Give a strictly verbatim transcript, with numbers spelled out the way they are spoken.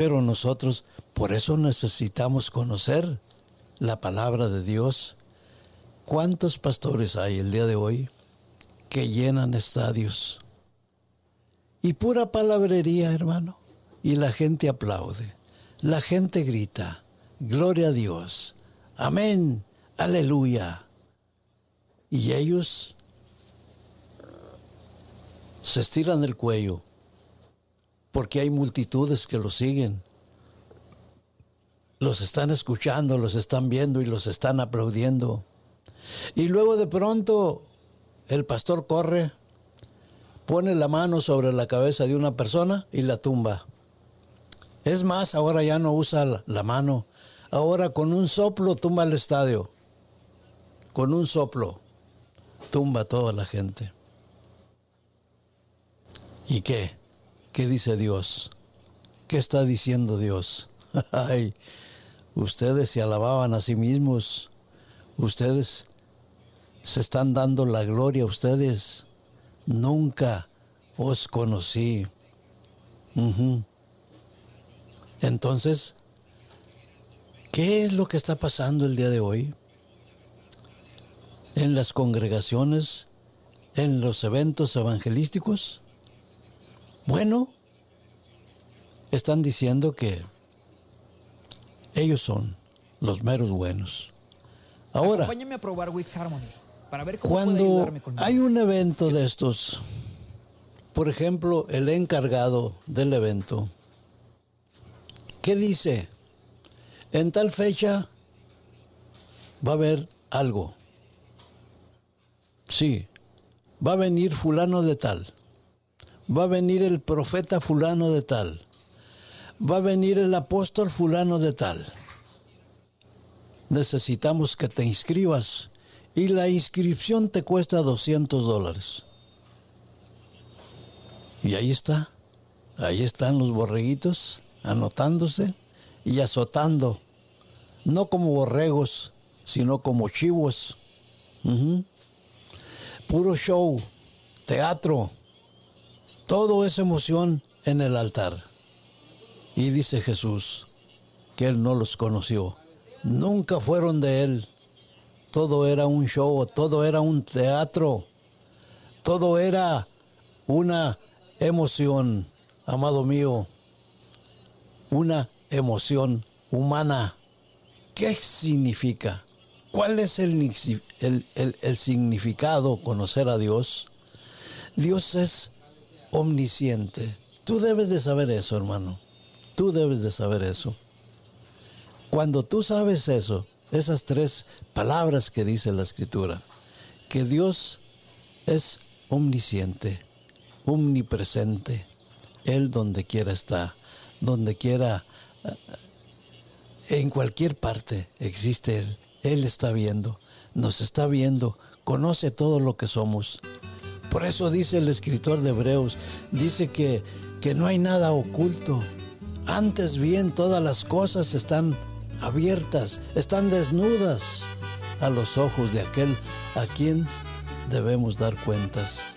Pero nosotros, por eso necesitamos conocer la palabra de Dios. ¿Cuántos pastores hay el día de hoy que llenan estadios? Y pura palabrería, hermano. Y la gente aplaude. La gente grita, gloria a Dios. Amén, aleluya. Y ellos se estiran el cuello porque hay multitudes que los siguen. Los están escuchando, los están viendo y los están aplaudiendo. Y luego de pronto el pastor corre, pone la mano sobre la cabeza de una persona y la tumba. Es más, ahora ya no usa la mano. Ahora con un soplo tumba el estadio. Con un soplo tumba a toda la gente. ¿Y qué? ¿Qué dice Dios? ¿Qué está diciendo Dios? Ay, ustedes se alababan a sí mismos. Ustedes se están dando la gloria a ustedes. Nunca os conocí. Uh-huh. Entonces, ¿qué es lo que está pasando el día de hoy? En las congregaciones, en los eventos evangelísticos. Bueno, están diciendo que ellos son los meros buenos. Ahora, acompáñame a probar Wix Harmony para ver cómo puede cuando ayudarme con hay un evento de estos, por ejemplo, el encargado del evento, ¿qué dice? En tal fecha va a haber algo. Sí, va a venir fulano de tal. Va a venir el profeta fulano de tal. Va a venir el apóstol fulano de tal. Necesitamos que te inscribas y la inscripción te cuesta doscientos dólares. Y ahí está. Ahí están los borreguitos anotándose y azotando. No como borregos, sino como chivos. Uh-huh. Puro show, teatro. Todo es emoción en el altar. Y dice Jesús que Él no los conoció. Nunca fueron de Él. Todo era un show, todo era un teatro. Todo era una emoción, amado mío. Una emoción humana. ¿Qué significa? ¿Cuál es el, el, el, el significado conocer a Dios? Dios es omnisciente. Tú debes de saber eso, hermano. Tú debes de saber eso. Cuando tú sabes eso, esas tres palabras que dice la Escritura, que Dios es omnisciente, omnipresente, Él donde quiera está, donde quiera, en cualquier parte existe Él. Él está viendo, nos está viendo, conoce todo lo que somos. Por eso dice el escritor de Hebreos, dice que, que no hay nada oculto. Antes bien, todas las cosas están abiertas, están desnudas a los ojos de aquel a quien debemos dar cuentas.